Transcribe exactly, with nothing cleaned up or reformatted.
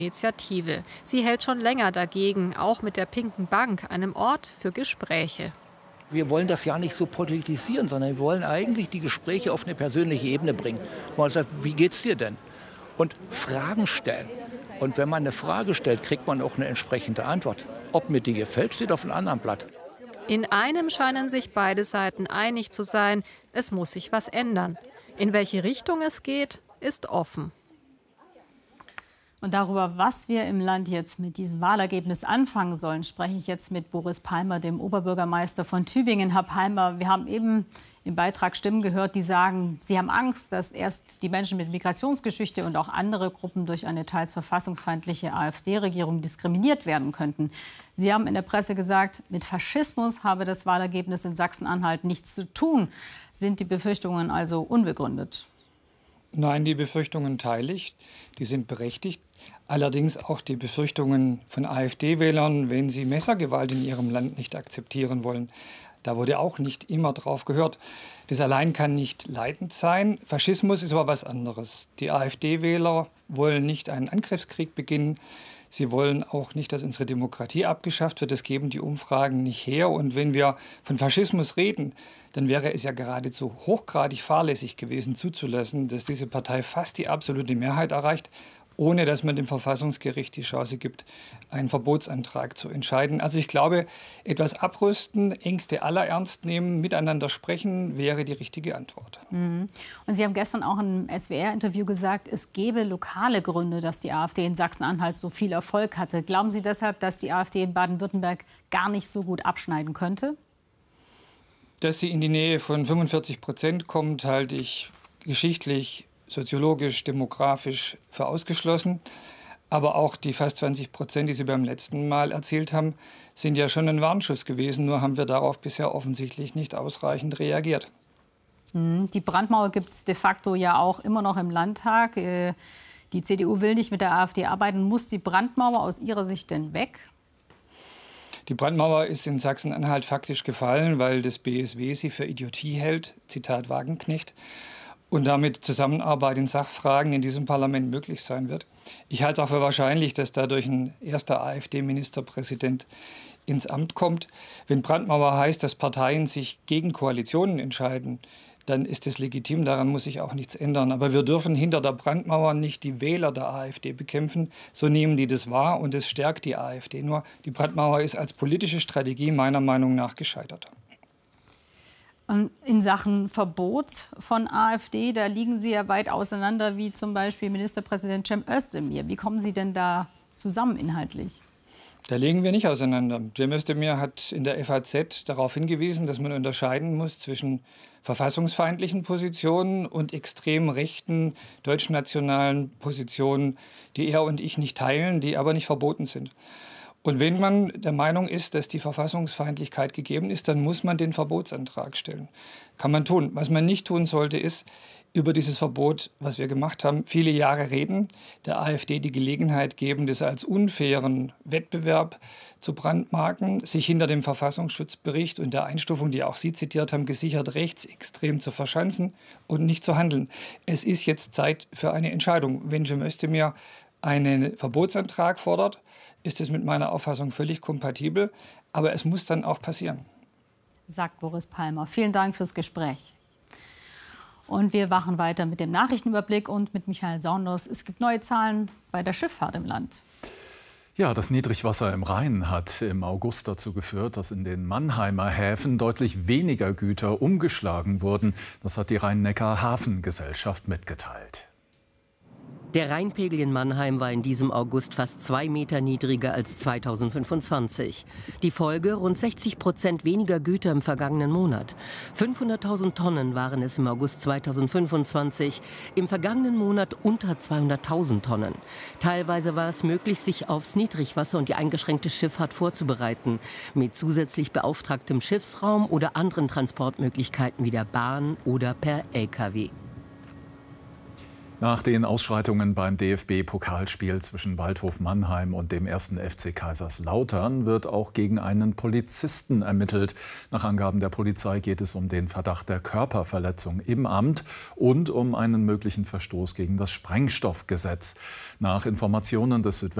Initiative. Sie hält schon länger dagegen, auch mit der Pinken Bank, einem Ort für Gespräche. Wir wollen das ja nicht so politisieren, sondern wir wollen eigentlich die Gespräche auf eine persönliche Ebene bringen. Man sagt, wie geht's dir denn? Und Fragen stellen. Und wenn man eine Frage stellt, kriegt man auch eine entsprechende Antwort. Ob mir die gefällt, steht auf einem anderen Blatt. In einem scheinen sich beide Seiten einig zu sein, es muss sich was ändern. In welche Richtung es geht, ist offen. Und darüber, was wir im Land jetzt mit diesem Wahlergebnis anfangen sollen, spreche ich jetzt mit Boris Palmer, dem Oberbürgermeister von Tübingen. Herr Palmer, wir haben eben im Beitrag Stimmen gehört, die sagen, sie haben Angst, dass erst die Menschen mit Migrationsgeschichte und auch andere Gruppen durch eine teils verfassungsfeindliche AfD-Regierung diskriminiert werden könnten. Sie haben in der Presse gesagt, mit Faschismus habe das Wahlergebnis in Sachsen-Anhalt nichts zu tun. Sind die Befürchtungen also unbegründet? Nein, die Befürchtungen teile ich. Die sind berechtigt. Allerdings auch die Befürchtungen von AfD-Wählern, wenn sie Messergewalt in ihrem Land nicht akzeptieren wollen. Da wurde auch nicht immer drauf gehört. Das allein kann nicht leitend sein. Faschismus ist aber was anderes. Die AfD-Wähler wollen nicht einen Angriffskrieg beginnen. Sie wollen auch nicht, dass unsere Demokratie abgeschafft wird. Das geben die Umfragen nicht her. Und wenn wir von Faschismus reden, dann wäre es ja geradezu hochgradig fahrlässig gewesen, zuzulassen, dass diese Partei fast die absolute Mehrheit erreicht, ohne dass man dem Verfassungsgericht die Chance gibt, einen Verbotsantrag zu entscheiden. Also ich glaube, etwas abrüsten, Ängste aller ernst nehmen, miteinander sprechen, wäre die richtige Antwort. Mhm. Und Sie haben gestern auch im S W R-Interview gesagt, es gäbe lokale Gründe, dass die AfD in Sachsen-Anhalt so viel Erfolg hatte. Glauben Sie deshalb, dass die AfD in Baden-Württemberg gar nicht so gut abschneiden könnte? Dass sie in die Nähe von fünfundvierzig Prozent kommt, halte ich geschichtlich, soziologisch, demografisch für ausgeschlossen. Aber auch die fast zwanzig Prozent, die Sie beim letzten Mal erzählt haben, sind ja schon ein Warnschuss gewesen. Nur haben wir darauf bisher offensichtlich nicht ausreichend reagiert. Die Brandmauer gibt es de facto ja auch immer noch im Landtag. Die C D U will nicht mit der AfD arbeiten. Muss die Brandmauer aus Ihrer Sicht denn weg? Die Brandmauer ist in Sachsen-Anhalt faktisch gefallen, weil das B S W sie für Idiotie hält, Zitat Wagenknecht, und damit Zusammenarbeit in Sachfragen in diesem Parlament möglich sein wird. Ich halte es auch für wahrscheinlich, dass dadurch ein erster AfD-Ministerpräsident ins Amt kommt. Wenn Brandmauer heißt, dass Parteien sich gegen Koalitionen entscheiden, dann ist es legitim, daran muss sich auch nichts ändern. Aber wir dürfen hinter der Brandmauer nicht die Wähler der AfD bekämpfen. So nehmen die das wahr und es stärkt die AfD. Nur die Brandmauer ist als politische Strategie meiner Meinung nach gescheitert. In Sachen Verbot von AfD, da liegen Sie ja weit auseinander, wie zum Beispiel Ministerpräsident Cem Özdemir. Wie kommen Sie denn da zusammen inhaltlich? Da liegen wir nicht auseinander. Cem Özdemir hat in der F A Z darauf hingewiesen, dass man unterscheiden muss zwischen verfassungsfeindlichen Positionen und extrem rechten, deutschnationalen Positionen, die er und ich nicht teilen, die aber nicht verboten sind. Und wenn man der Meinung ist, dass die Verfassungsfeindlichkeit gegeben ist, dann muss man den Verbotsantrag stellen. Kann man tun. Was man nicht tun sollte, ist über dieses Verbot, was wir gemacht haben, viele Jahre reden, der AfD die Gelegenheit geben, das als unfairen Wettbewerb zu brandmarken, sich hinter dem Verfassungsschutzbericht und der Einstufung, die auch Sie zitiert haben, gesichert rechtsextrem zu verschanzen und nicht zu handeln. Es ist jetzt Zeit für eine Entscheidung. Wenn Cem Özdemir einen Verbotsantrag fordert, ist es mit meiner Auffassung völlig kompatibel. Aber es muss dann auch passieren. Sagt Boris Palmer. Vielen Dank fürs Gespräch. Und wir wachen weiter mit dem Nachrichtenüberblick und mit Michael Saunders. Es gibt neue Zahlen bei der Schifffahrt im Land. Ja, das Niedrigwasser im Rhein hat im August dazu geführt, dass in den Mannheimer Häfen deutlich weniger Güter umgeschlagen wurden. Das hat die Rhein-Neckar-Hafengesellschaft mitgeteilt. Der Rheinpegel in Mannheim war in diesem August fast zwei Meter niedriger als zweitausendfünfundzwanzig. Die Folge: rund sechzig Prozent weniger Güter im vergangenen Monat. fünfhunderttausend Tonnen waren es im August zweitausendfünfundzwanzig, im vergangenen Monat unter zweihunderttausend Tonnen. Teilweise war es möglich, sich aufs Niedrigwasser und die eingeschränkte Schifffahrt vorzubereiten, mit zusätzlich beauftragtem Schiffsraum oder anderen Transportmöglichkeiten wie der Bahn oder per L K W. Nach den Ausschreitungen beim D F B-Pokalspiel zwischen Waldhof Mannheim und dem ersten F C Kaiserslautern wird auch gegen einen Polizisten ermittelt. Nach Angaben der Polizei geht es um den Verdacht der Körperverletzung im Amt und um einen möglichen Verstoß gegen das Sprengstoffgesetz. Nach Informationen des Südwestfalen